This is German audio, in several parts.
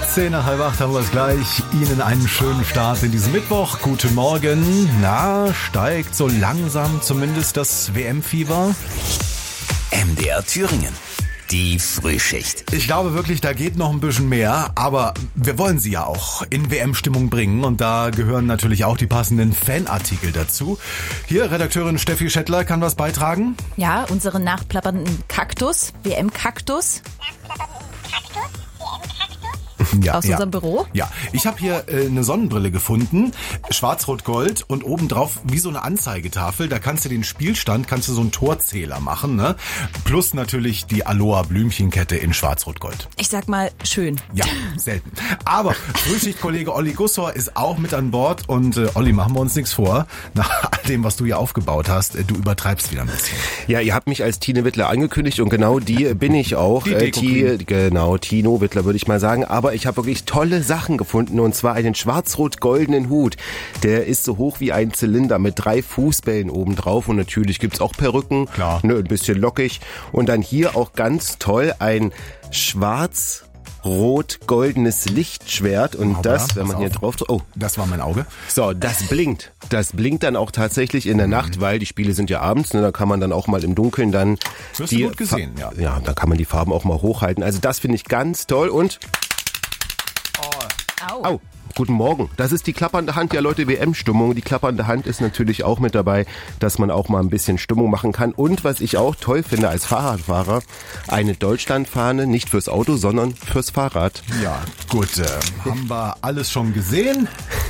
10 nach halb 8 haben wir es gleich. Ihnen einen schönen Start in diesen Mittwoch. Guten Morgen. Na, steigt so langsam zumindest das WM-Fieber? MDR Thüringen. Die Frühschicht. Ich glaube wirklich, da geht noch ein bisschen mehr, aber wir wollen Sie ja auch in WM-Stimmung bringen und da gehören natürlich auch die passenden Fanartikel dazu. Hier, Redakteurin Steffi Schettler kann was beitragen. Ja, unseren nachplappernden Kaktus, WM-Kaktus. Ja, aus unserem Büro? Ja, ich habe hier eine Sonnenbrille gefunden, schwarz-rot-gold und obendrauf wie so eine Anzeigetafel. Da kannst du den Spielstand, so einen Torzähler machen, ne? Plus natürlich die Aloha-Blümchenkette in schwarz-rot-gold. Ich sag mal, schön. Ja, selten. Aber Frühschichtkollege Olli Gussor ist auch mit an Bord und Olli, machen wir uns nichts vor. Nach all dem, was du hier aufgebaut hast, du übertreibst wieder ein bisschen. Ja, ihr habt mich als Tine Wittler angekündigt und genau die bin ich auch. Die Tino Wittler würde ich mal sagen. Aber ich habe wirklich tolle Sachen gefunden und zwar einen schwarz-rot-goldenen Hut. Der ist so hoch wie ein Zylinder mit 3 Fußbällen oben drauf und natürlich gibt's auch Perücken. Klar. Ne, ein bisschen lockig. Und dann hier auch ganz toll ein schwarz-rot-goldenes Lichtschwert und Aber, das, wenn man hier auf. drauf drückt, oh. Das war mein Auge. So, das blinkt. Das blinkt dann auch tatsächlich in der Nacht, weil die Spiele sind ja abends, ne, da kann man dann auch mal im Dunkeln dann Wirst du gut gesehen, ja. Ja, da kann man die Farben auch mal hochhalten. Also das finde ich ganz toll und Au. Guten Morgen. Das ist die klappernde Hand. Ja, Leute, WM-Stimmung. Die klappernde Hand ist natürlich auch mit dabei, dass man auch mal ein bisschen Stimmung machen kann. Und was ich auch toll finde als Fahrradfahrer, eine Deutschlandfahne, nicht fürs Auto, sondern fürs Fahrrad. Ja, gut. Haben wir alles schon gesehen?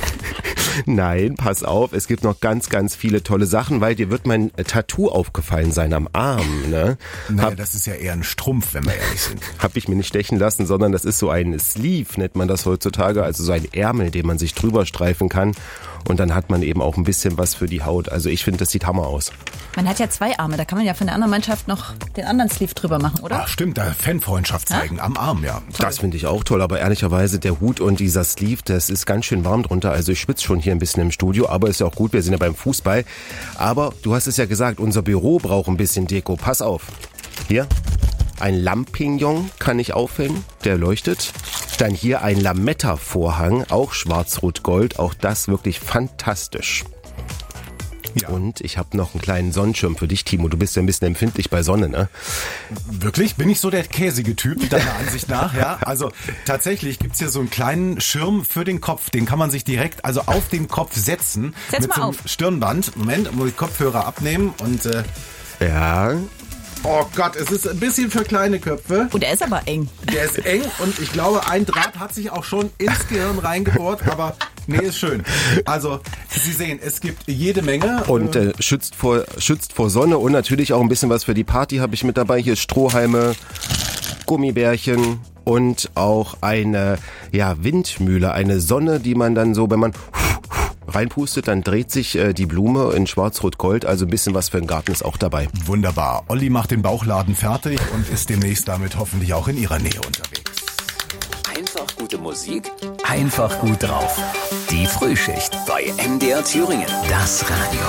Nein, pass auf, es gibt noch ganz, ganz viele tolle Sachen, weil dir wird mein Tattoo aufgefallen sein am Arm. Ne? Naja, das ist ja eher ein Strumpf, wenn wir ehrlich sind. Hab ich mir nicht stechen lassen, sondern das ist so ein Sleeve, nennt man das heutzutage, also so ein Ärmel, den man sich drüber streifen kann. Und dann hat man eben auch ein bisschen was für die Haut. Also ich finde, das sieht Hammer aus. Man hat ja 2 Arme, da kann man ja von der anderen Mannschaft noch den anderen Sleeve drüber machen, oder? Ach stimmt, da Fanfreundschaft zeigen am Arm, ja. Das finde ich auch toll, aber ehrlicherweise der Hut und dieser Sleeve, das ist ganz schön warm drunter. Also ich schwitze schon hier ein bisschen im Studio, aber ist ja auch gut, wir sind ja beim Fußball. Aber du hast es ja gesagt, unser Büro braucht ein bisschen Deko. Pass auf. Hier. Ein Lampignon kann ich aufhängen, der leuchtet. Dann hier ein Lametta-Vorhang, auch schwarz-rot-gold, auch das wirklich fantastisch. Ja. Und ich habe noch einen kleinen Sonnenschirm für dich, Timo. Du bist ja ein bisschen empfindlich bei Sonne, ne? Wirklich? Bin ich so der käsige Typ, deiner Ansicht nach? Ja. Also tatsächlich gibt's hier so einen kleinen Schirm für den Kopf. Den kann man sich direkt auf den Kopf setzen. Setz mit mal so einem auf. Stirnband. Moment, muss ich Kopfhörer abnehmen und Ja. oh Gott, es ist ein bisschen für kleine Köpfe. Und er ist aber eng. Der ist eng und ich glaube, ein Draht hat sich auch schon ins Gehirn reingebohrt, aber nee, ist schön. Also, Sie sehen, es gibt jede Menge. Und schützt vor Sonne und natürlich auch ein bisschen was für die Party habe ich mit dabei. Hier Strohhalme, Gummibärchen und auch eine Windmühle, eine Sonne, die man dann so, wenn man reinpustet, dann dreht sich die Blume in schwarz-rot-gold, also ein bisschen was für den Garten ist auch dabei. Wunderbar. Olli macht den Bauchladen fertig und ist demnächst damit hoffentlich auch in Ihrer Nähe unterwegs. Einfach gute Musik, einfach gut drauf. Die Frühschicht bei MDR Thüringen. Das Radio.